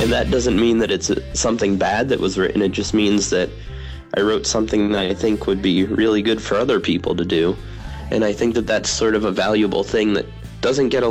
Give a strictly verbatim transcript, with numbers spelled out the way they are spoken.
And that doesn't mean that it's something bad that was written. It just means that I wrote something that I think would be really good for other people to do. And I think that that's sort of a valuable thing that doesn't get a